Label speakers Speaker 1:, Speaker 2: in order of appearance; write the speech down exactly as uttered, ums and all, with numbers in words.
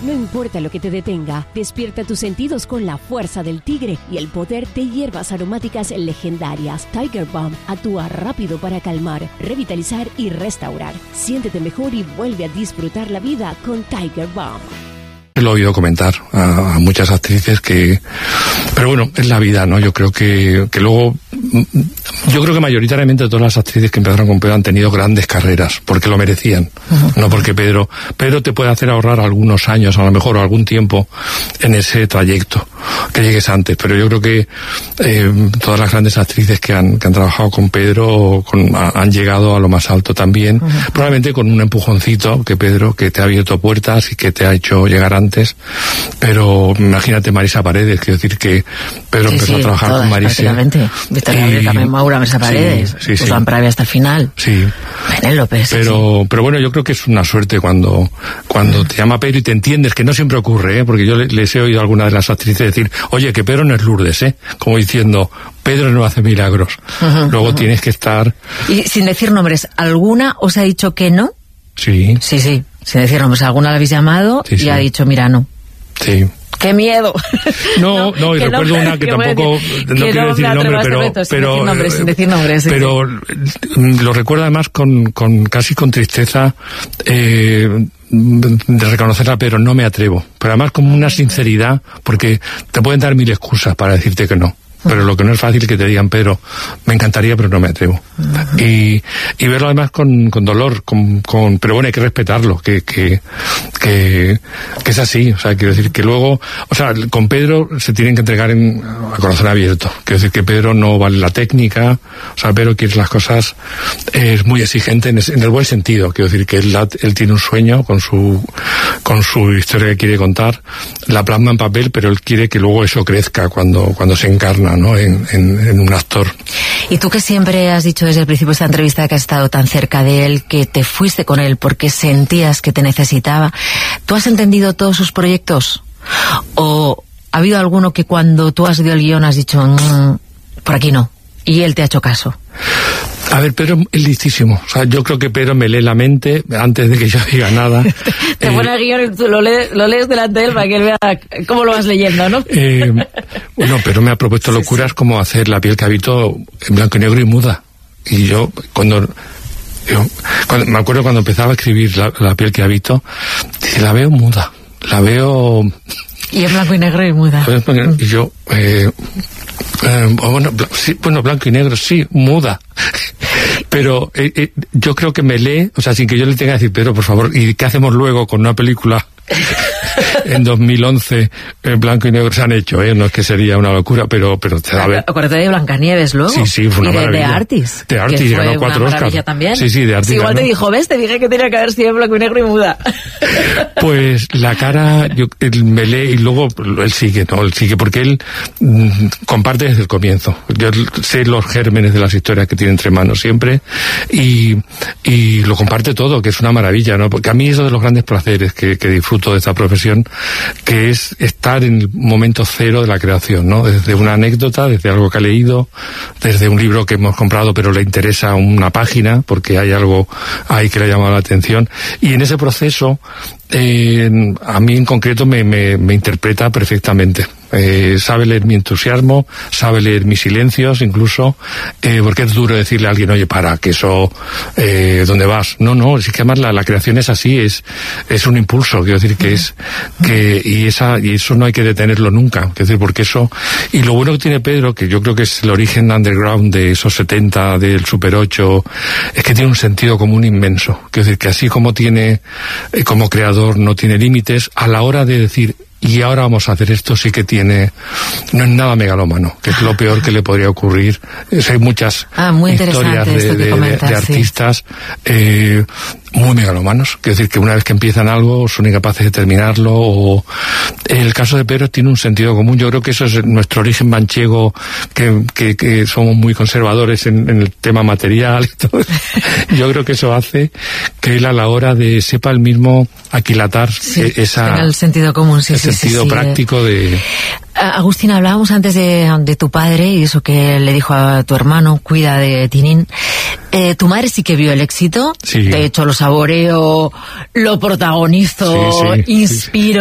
Speaker 1: No importa lo que te detenga, despierta tus sentidos con la fuerza del tigre y el poder de hierbas aromáticas legendarias. Tiger Balm actúa rápido para calmar, revitalizar y restaurar. Siéntete mejor y vuelve a disfrutar la vida con Tiger Balm.
Speaker 2: Lo he oído comentar a, a muchas actrices que... Pero bueno, es la vida, ¿no? Yo creo que, que luego... Yo creo que mayoritariamente todas las actrices que empezaron con Pedro han tenido grandes carreras, porque lo merecían. Uh-huh. No porque Pedro... Pedro te puede hacer ahorrar algunos años, a lo mejor, o algún tiempo en ese trayecto, que llegues antes. Pero yo creo que eh, todas las grandes actrices que han, que han trabajado con Pedro con, a, han llegado a lo más alto también. Uh-huh. Probablemente con un empujoncito que Pedro, que te ha abierto puertas y que te ha hecho llegar antes. Pero imagínate Marisa Paredes, quiero decir que Pedro sí, empezó sí, a trabajar
Speaker 3: todas,
Speaker 2: con Marisa.
Speaker 3: Prácticamente. Victoria Abril, también Maura, Marisa Paredes,
Speaker 2: sí, sí,
Speaker 3: Susan
Speaker 2: sí.
Speaker 3: Pravia hasta el final.
Speaker 2: Sí.
Speaker 3: Penélope, sí,
Speaker 2: pero,
Speaker 3: sí.
Speaker 2: pero bueno, yo creo que es una suerte cuando, cuando te llama Pedro y te entiendes, que no siempre ocurre, ¿eh? Porque yo les he oído a algunas de las actrices decir, oye, que Pedro no es Lourdes, ¿eh? Como diciendo, Pedro no hace milagros. Uh-huh, Luego uh-huh. tienes que estar...
Speaker 3: Y sin decir nombres, ¿alguna os ha dicho que no?
Speaker 2: Sí.
Speaker 3: Sí, sí, sin decir nombres. ¿Alguna la habéis llamado
Speaker 2: sí,
Speaker 3: y
Speaker 2: sí.
Speaker 3: ha dicho, mira, no?
Speaker 2: Sí.
Speaker 3: ¡Qué miedo!
Speaker 2: No, no, no y recuerdo no, una que tampoco, no quiero decir el nombre, pero,
Speaker 3: reto,
Speaker 2: pero,
Speaker 3: sin decir nombres, sin decir nombres,
Speaker 2: pero sí. Lo recuerdo además con, con casi con tristeza, eh, de reconocerla, pero no me atrevo. Pero además con una sinceridad, porque te pueden dar mil excusas para decirte que no. Pero lo que no es fácil es que te digan, Pedro, me encantaría, pero no me atrevo. Uh-huh. Y, y verlo además con, con dolor, con, con, pero bueno, hay que respetarlo, que, que, que, que es así. O sea, quiero decir que luego, o sea, con Pedro se tienen que entregar en, a corazón abierto. Quiero decir que Pedro no vale la técnica, o sea, Pedro quiere las cosas, es muy exigente en, en el buen sentido. Quiero decir que él, él tiene un sueño con su, con su historia que quiere contar, la plasma en papel, pero él quiere que luego eso crezca cuando, cuando se encarna, ¿no? En, en, en un actor.
Speaker 3: Y tú que siempre has dicho desde el principio de esta entrevista que has estado tan cerca de él, que te fuiste con él porque sentías que te necesitaba, ¿tú has entendido todos sus proyectos? ¿O ha habido alguno que cuando tú has leído el guión has dicho, mmm, por aquí no, y él te ha hecho caso?
Speaker 2: A ver, Pedro es listísimo. O sea, yo creo que Pedro me lee la mente antes de que yo diga nada.
Speaker 3: Te eh, pone el guión y tú lo lees, lo lees delante de él para que él vea cómo lo vas leyendo, ¿no?
Speaker 2: Eh, bueno, Pedro me ha propuesto locuras sí, sí. como hacer La piel que habito en blanco y negro y muda. Y yo, cuando... Yo, cuando me acuerdo cuando empezaba a escribir La, la piel que habito, dice, la veo muda. La veo...
Speaker 3: Y en blanco y negro y muda.
Speaker 2: Y yo... Eh, Eh, bueno, sí, bueno, blanco y negro, sí, muda. Pero eh, eh, yo creo que me lee, o sea, sin que yo le tenga que decir, Pedro, por favor, ¿y qué hacemos luego con una película en dos mil once en blanco y negro? Se han hecho, ¿eh? No es que sería una locura, pero pero te da a ver.
Speaker 3: Acuérdate de Blancanieves luego.
Speaker 2: Sí, sí, fue una
Speaker 3: y de,
Speaker 2: maravilla.
Speaker 3: de Artis.
Speaker 2: De Artis,
Speaker 3: que
Speaker 2: ganó cuatro Oscars.
Speaker 3: También.
Speaker 2: Sí, sí, de Artis.
Speaker 3: Sí, igual
Speaker 2: ganó.
Speaker 3: te dijo, ¿ves? Te dije que tenía que haber sido en blanco y negro y muda.
Speaker 2: Pues la cara, yo, él me lee y luego él sigue, ¿no? Él sigue porque él mmm, comparte desde el comienzo. Yo sé los gérmenes de las historias que tiene entre manos siempre y, y lo comparte todo, que es una maravilla, ¿no? Porque a mí es uno de los grandes placeres que, que disfruto de esta profesión, que es estar en el momento cero de la creación, ¿no? Desde una anécdota, desde algo que ha leído, desde un libro que hemos comprado pero le interesa una página porque hay algo ahí que le ha llamado la atención, y en ese proceso eh, a mí en concreto me, me, me interpreta perfectamente. Eh, sabe leer mi entusiasmo, sabe leer mis silencios incluso, eh, porque es duro decirle a alguien, oye, para, que eso, eh, ¿dónde vas? No, no, es que además la, la creación es así, es, es un impulso, quiero decir que es, que, y esa, y eso no hay que detenerlo nunca, quiero decir, porque eso, y lo bueno que tiene Pedro, que yo creo que es el origen underground de esos setenta, del Super ocho, es que tiene un sentido común inmenso, quiero decir que así como tiene, eh, como creador no tiene límites, a la hora de decir, y ahora vamos a hacer esto, sí que tiene, no es nada megalómano, que es lo peor que le podría ocurrir. Es, hay muchas
Speaker 3: ah, muy
Speaker 2: historias de, de, comentas, de, de artistas sí. eh, muy megalomanos, es decir, que una vez que empiezan algo son incapaces de terminarlo, o el caso de Pedro tiene un sentido común. Yo creo que eso es nuestro origen manchego, que, que, que somos muy conservadores en, en el tema material y todo. Yo creo que eso hace que él a la hora de sepa el mismo aquilatar
Speaker 3: sí,
Speaker 2: esa...
Speaker 3: tenga el sentido común, sí, sí.
Speaker 2: sentido
Speaker 3: sí, sí,
Speaker 2: práctico de...
Speaker 3: Agustina, hablábamos antes de, de tu padre y eso que le dijo a tu hermano, cuida de Tintín. Eh, tu madre sí que vio el éxito,
Speaker 2: sí.
Speaker 3: De hecho lo saboreó, lo protagonizó, sí, sí, inspiró.